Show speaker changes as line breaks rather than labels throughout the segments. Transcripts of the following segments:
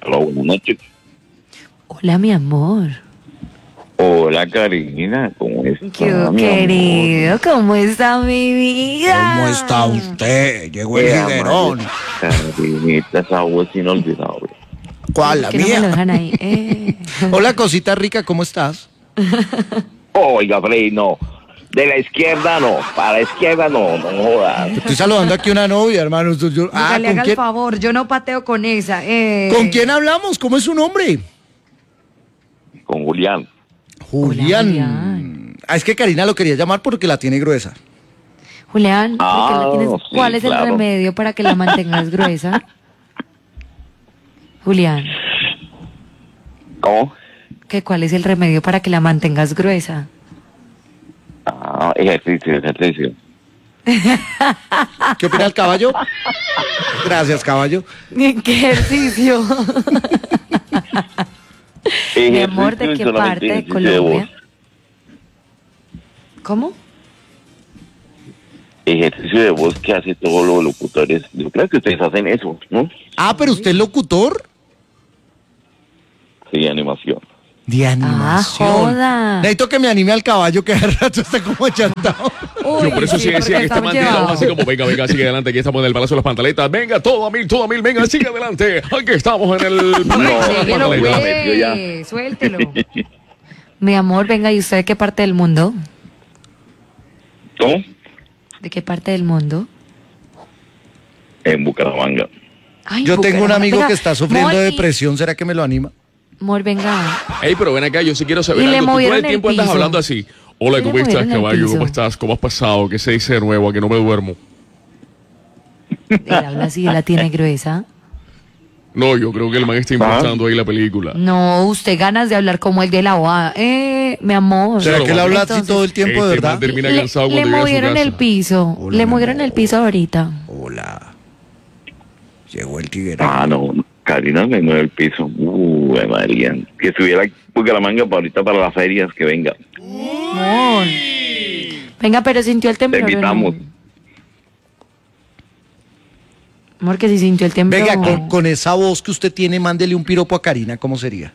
Hola, buenas noches.
Hola, mi amor.
Hola, Karina, ¿cómo está?
Querido, ¿cómo está mi vida?
¿Cómo está usted? Llegó el higuerón.
Karinita, esa voz inolvidable.
¿Cuál? La
¿Por qué no me lo
mía.
dejan ahí?
Hola, cosita rica, ¿cómo estás?
Oiga, Freddy, no. De la izquierda no, para la izquierda no jodas.
Estoy saludando aquí a una novia, hermano.
Nunca le
¿con
haga el
quién?
favor, yo no pateo con esa.
¿Con quién hablamos? ¿Cómo es su nombre?
Con Julián.
Julián.
Julián.
Es que Karina lo quería llamar porque la tiene gruesa.
Julián, ¿por qué la tienes?
Sí,
¿Cuál es el
claro.
remedio para que la mantengas gruesa? Julián,
¿Cómo?
¿cuál es el remedio para que la mantengas gruesa?
Ejercicio.
¿Qué opina el caballo? Gracias, caballo.
¿Qué ejercicio? Mi amor, ¿de
Ejercicio y
qué
solamente
parte de
ejercicio de
Colombia?
voz.
¿Cómo?
Ejercicio de voz que hace todos los locutores. Yo creo que ustedes hacen eso, ¿no?
Ah, pero usted es locutor
Sí, animación.
de animación.
joda.
Necesito que me anime al caballo que hace rato está como achantado.
Uy,
Yo por eso sí
porque
decía que este
estamos
man tirado
llevados.
así como, venga, sigue adelante, aquí estamos en el Palacio de las Pantaletas, venga, todo a mil, venga, sigue adelante, aquí estamos en el Palacio de las
Síguelo,
Pantaletas.
metió ya.
pues, suéltelo. Mi amor, venga, ¿y usted de qué parte del mundo?
¿Cómo?
¿De qué parte del mundo?
En Bucaramanga.
Ay,
Yo tengo un
Bucaramanga.
amigo
Venga,
que está sufriendo
amor,
de
y-
depresión. ¿Será que me lo anima?
Amor, venga.
Ey, pero ven acá, yo sí quiero saber
Y le
algo, tú todo
movieron
el
el
tiempo andas
piso.
hablando así. Hola,
Y le
¿cómo estás,
movieron el
caballo?
piso.
¿Cómo estás? ¿Cómo has pasado? ¿Qué se dice de nuevo? ¿A que no me duermo?
Él habla así, él la tiene gruesa.
No, yo creo que el man está impostando ahí la película.
No, usted ganas de hablar como el de la OA. Mi amor.
¿Será
Solo
que él habla así
entonces-
todo el tiempo, de
Este man
verdad?
termina
Le,
cansado
le
cuando llega a su
movieron
casa.
el piso.
Hola,
Le
mi
movieron
amor.
el piso ahorita.
Hola. Llegó el tiguerón.
No, Karina me mueve el piso. María. Que estuviera Bucaramanga para ahorita para las ferias, que venga.
Amor. Venga, pero sintió el
Te
temblor. ¿o no?
invitamos.
Amor, que si sintió el temblor.
Venga, con esa voz que usted tiene, mándele un piropo a Karina, ¿cómo sería?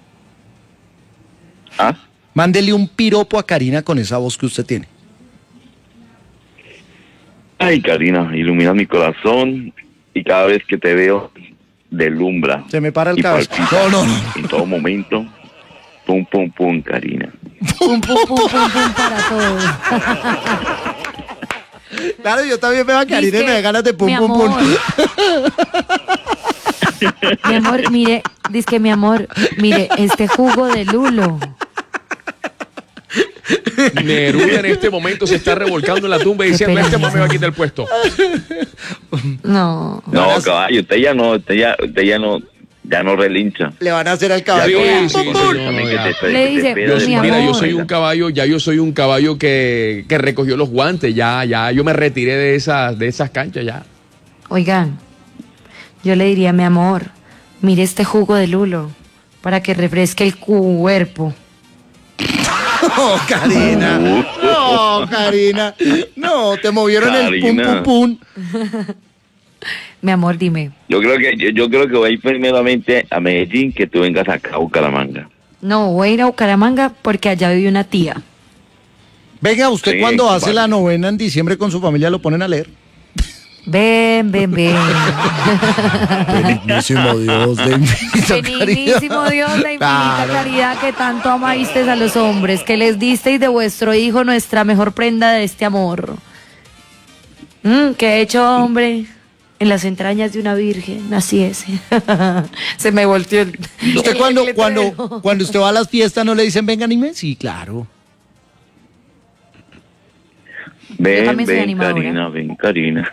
¿Ah?
Mándele un piropo a Karina con esa voz que usted tiene.
Ay, Karina, ilumina mi corazón y cada vez que te veo, deslumbra.
Se me para el
y
cabello.
palpita
No.
En todo momento, pum, pum, pum, Karina.
Pum, pum, pum, pum, pum para todo.
Claro, yo también veo a Karina y me da ganas de pum,
mi
pum, pum.
amor. Mi amor, mire, dice mi amor, mire, este jugo de lulo.
Neruda en este momento se está revolcando en la tumba y diciendo, este man me va a quitar el puesto.
No.
No, caballo, ya no relincha.
Le van a hacer al
Ya
caballo.
Sí,
no,
sí,
pum,
sí,
pum.
no,
también
ya.
que te
Le dice,
espera
mi
de-
amor.
Mira, yo soy un caballo, que recogió los guantes, ya yo me retiré de esas canchas ya.
Oigan, yo le diría, mi amor, mire este jugo de lulo para que refresque el cuerpo.
No, Karina. No, Karina. No, te movieron el pum,
Karina.
pum, pum.
Mi amor, dime.
Yo creo que voy a ir primeramente a Medellín, que tú vengas acá a Bucaramanga.
No, voy a ir a Bucaramanga porque allá vive una tía.
Venga, usted
Sí,
cuando hace
vale.
la novena en diciembre con su familia lo ponen a leer.
Ven.
Benignísimo Dios de infinita
Benignísimo Dios, la infinita
Claro.
caridad que tanto amasteis a los hombres, que les disteis de vuestro hijo nuestra mejor prenda de este amor. Que he hecho hombre en las entrañas de una virgen, así es. Se me volteó el...
Usted
el
cuando
letrero.
usted va a las fiestas no le dicen venga anime, sí, claro.
Ven,
también soy
ven,
animadora.
Karina, ven, Karina.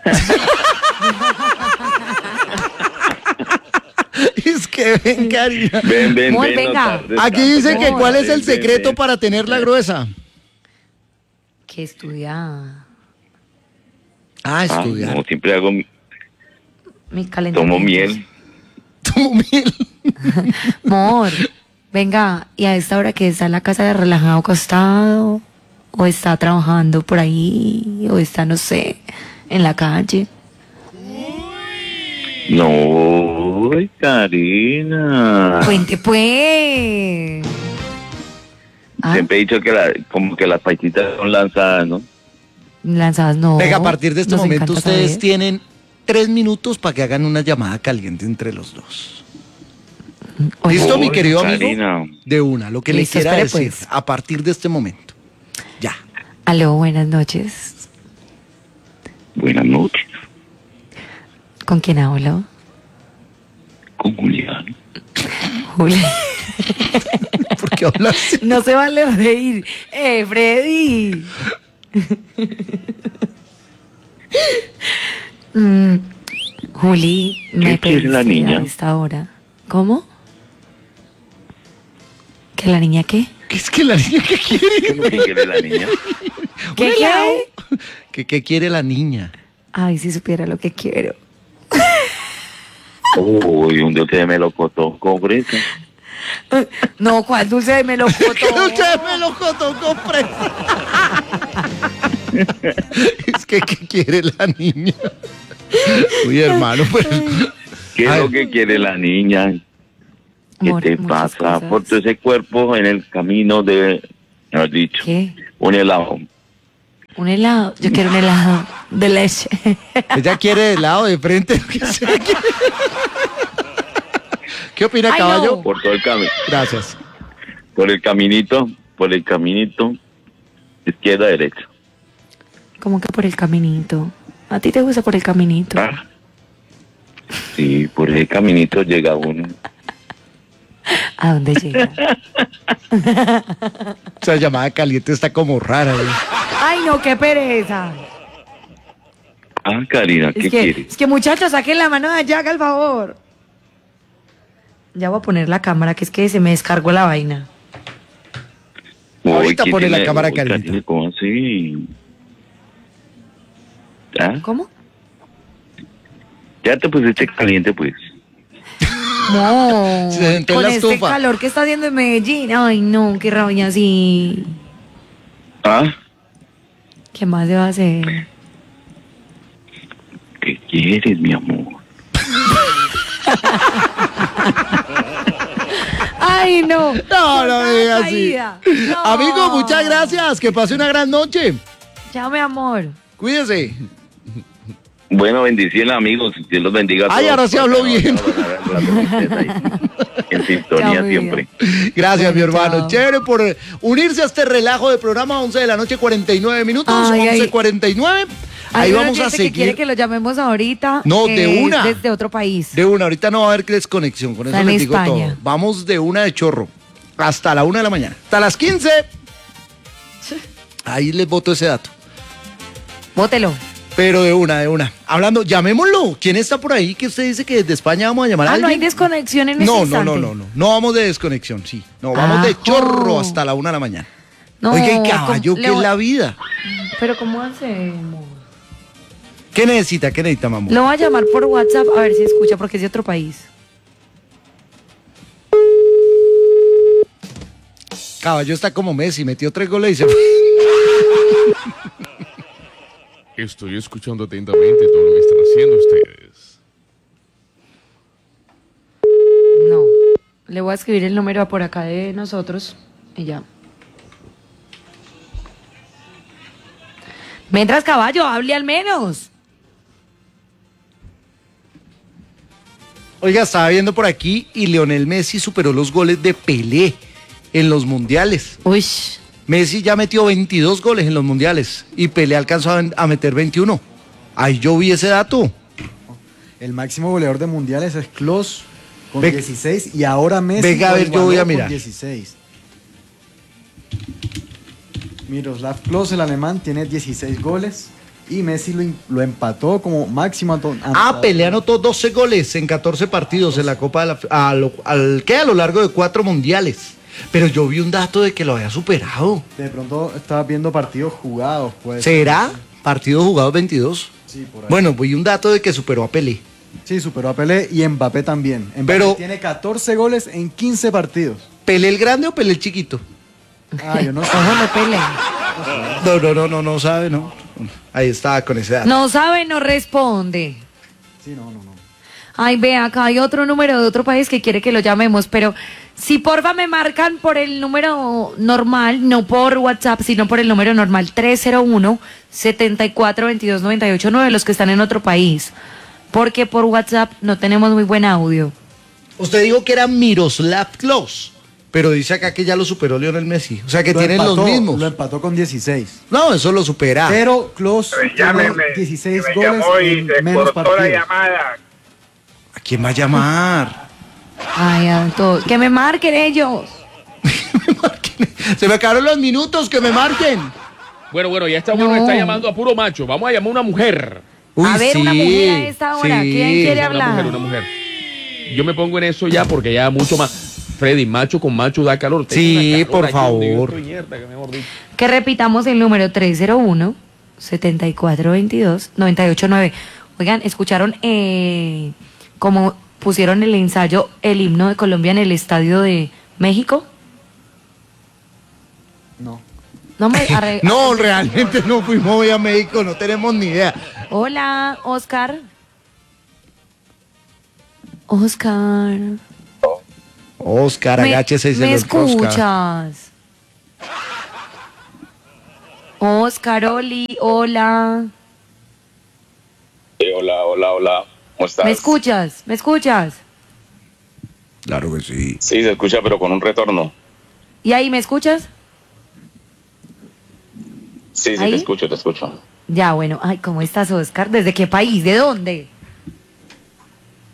Es que ven, Karina.
ven,
Amor,
ven.
venga.
no tardes
Aquí
tanto.
dice que
No,
cuál es el
Ven, ven,
secreto
ven.
para tenerla gruesa.
Que estudia
Ah,
Ah,
estudiar.
no, siempre hago,
mi calentamiento.
tomo miel.
Tomo miel.
Amor, venga, y a esta hora que está en la casa de relajado acostado, o está trabajando por ahí, o está, no sé, en la calle.
No, ay, Karina.
Cuente pues. Ah,
Siempre he dicho que como que las paisitas son lanzadas, ¿no?
lanzadas no.
Venga, a partir de este
Nos
momento
encanta
ustedes
saber.
tienen 3 minutos para que hagan una llamada caliente entre los dos.
Oye,
¿Listo, mi
Uy,
querido amigo?
Karina.
De una, lo que le
Listo,
quiera
espere,
decir
pues.
a partir de este momento. Ya.
Aló, buenas noches.
Buenas noches,
¿Con quién hablo?
con Julián.
Julia.
¿Por qué hablas así?
No se vale reír. Freddy. Juli, me
quiere la
pediste
niña?
a esta hora. ¿Cómo? ¿Que la niña qué?
¿Qué es que la niña que quiere?
¿Qué es lo que quiere la niña?
¿Qué qué?
¿Qué quiere la niña?
Ay, si supiera lo que quiero.
Uy, un dulce de melocotón con fresa.
No, ¿cuál dulce de melocotón?
Que usted me lo cotó con fresa. Es que ¿qué quiere la niña? Uy, hermano, pues.
¿Qué es
Ay.
lo que quiere la niña? ¿Qué
Amor,
te
muchas
pasa
cosas.
por todo ese cuerpo en el camino de, me has dicho,
¿Qué?
un helado?
Un helado. Yo quiero un helado de leche.
Ella quiere helado de frente. Lo que sea que- ¿Qué opina,
Ay,
caballo?
no.
Por todo el camino,
Gracias.
por el caminito, izquierda, derecha.
¿Cómo que por el caminito? ¿A ti te gusta por el caminito?
Ah. Sí, por ese caminito llega uno.
¿A dónde llega?
Esa llamada caliente está como rara. ¿Eh?
Ay, no, qué pereza.
Ah, Karina, ¿qué quieres?
Es que muchachos, saquen la mano de allá, haga el favor. Ya voy a poner la cámara, que es que se me descargó la vaina.
Ahorita
¿quién
pone la
tiene-
cámara
uy,
caliente.
Karina, ¿cómo así? ¿Ah?
¿Cómo?
Ya te pusiste caliente, pues.
No.
Se sentó en
Con
la
este
estufa.
calor que está haciendo en Medellín. Ay, no, qué rabia así.
¿Ah?
¿Qué más se va a hacer?
¿Qué quieres, mi amor?
Ay, no.
No, no
Cortada
diga así.
caída. No.
Amigo, muchas gracias. Que pase una gran noche.
Chao, mi amor.
Cuídese.
Bueno, bendiciones, amigos. Dios los bendiga a
Ay,
todos.
ahora sí hablo bien.
En sintonía
Chao, mi
siempre.
Gracias,
Bueno,
mi hermano.
chao.
Chévere por unirse a este relajo de programa. 11 de la noche, 49 minutos.
Ay, ay.
11:49. Ahí
Hay un
vamos a
oyente que quiere
seguir.
que lo llamemos ahorita.
No, de una.
Desde otro país.
De una, ahorita no va a haber desconexión. Con eso
Está en
les digo
España.
todo. Vamos de una de chorro. Hasta la 1 de la mañana. Hasta las 15. Ahí les boto ese dato.
Bótelo.
Pero de una, de una. Hablando, llamémoslo. ¿Quién está por ahí que usted dice que desde España vamos a llamar a
Ah, no hay
alguien?
desconexión en ese
No, no,
instante.
no, no, no. No vamos de desconexión, sí. No, vamos de
Ajo.
chorro hasta la 1 de la mañana.
No,
Oiga, y caballo,
¿cómo-
¿qué es la vida?
Pero ¿cómo hacemos?
¿Qué necesita? ¿Qué necesita, mamá?
Lo voy a llamar por WhatsApp a ver si escucha porque es de otro país.
Caballo está como Messi, metió 3 goles y se fue.
Estoy escuchando atentamente todo lo que están haciendo ustedes.
No. Le voy a escribir el número por acá de nosotros y ya. Mientras, caballo, hable al menos.
Oiga, estaba viendo por aquí y Lionel Messi superó los goles de Pelé en los mundiales.
Uy.
Messi ya metió 22 goles en los mundiales y Pelé alcanzó a meter 21. Ay, yo vi ese dato.
El máximo goleador de mundiales es Klose con
Ve-
16 y ahora Messi
Venga, a
lo
ver, yo voy a
igualó con
mirar.
16. Miroslav Klose, el alemán, tiene 16 goles y Messi lo empató como máximo.
Pelé anotó 12 goles en 14 partidos en la Copa de la... A lo largo de 4 mundiales. Pero yo vi un dato de que lo había superado.
De pronto estaba viendo partidos jugados, pues.
¿Será? Partidos jugados 22.
Sí, por ahí.
Bueno, vi un dato de que superó a Pelé.
Sí, superó a Pelé y Mbappé también. Mbappé
Pero-
tiene 14 goles en 15 partidos.
¿Pelé el grande o Pelé el chiquito?
Ah, yo no sé.
Ojo, no peleen.
No sabe, no. Ahí estaba con ese dato.
No sabe, no responde.
Sí, no.
Ay, ve, acá hay otro número de otro país que quiere que lo llamemos, pero si porfa me marcan por el número normal, no por WhatsApp, sino por el número normal, 301-7422-989, los que están en otro país, porque por WhatsApp no tenemos muy buen audio.
Usted dijo que era Miroslav Klose, pero dice acá que ya lo superó Lionel Messi. O sea que
Lo
tienen
empató,
los mismos.
Lo empató con 16.
No, eso lo supera.
Pero Klose tiene 16 goles en menos partidos.
¿A quién va a llamar?
Ay, que me marquen ellos.
Se me acabaron los minutos, que me marquen.
Bueno, ya está bueno,
No.
está llamando a puro macho. Vamos a llamar a una mujer.
Uy,
A ver,
sí,
una mujer a esta hora.
sí.
¿Quién quiere
Una
hablar?
mujer. Yo me pongo en eso ya porque ya mucho más. Freddy, macho con macho da calor. Tengo
Sí,
una calor
por
aquí donde yo
favor.
estoy mierda, que mejor dicho.
Que repitamos el número 301-7422-989. Oigan, ¿escucharon cómo pusieron el ensayo, el himno de Colombia en el Estadio de México?
No.
No me
No, realmente no fuimos hoy a México, no tenemos ni idea.
Hola, Oscar. Oscar.
Oscar, agáchese y se
¿Me
lo enrosca.
escuchas? Oscar, Oli, hola.
Hola. ¿Cómo estás?
¿Me escuchas? ¿Me escuchas?
Claro que sí.
Sí, se escucha, pero con un retorno.
¿Y ahí me escuchas?
Sí,
¿Ahí?
te escucho.
Ya, bueno. Ay, ¿cómo estás, Oscar? ¿Desde qué país? ¿De dónde?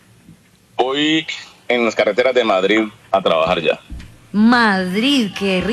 Voy en las carreteras de Madrid a trabajar ya.
Madrid, qué rico.